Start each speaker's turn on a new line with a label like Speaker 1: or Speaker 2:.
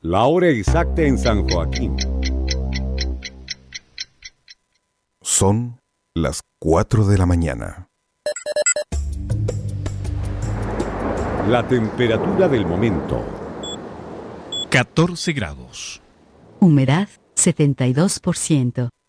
Speaker 1: La hora exacta en San Joaquín.
Speaker 2: Son las 4 de la mañana.
Speaker 1: La temperatura del momento.
Speaker 3: 14 grados.
Speaker 4: Humedad 72%.